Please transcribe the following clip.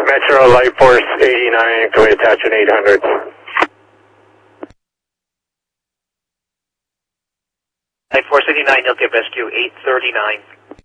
Metro Light Force 89, can we attach an 800? Light Force 89, you'll give rescue 839.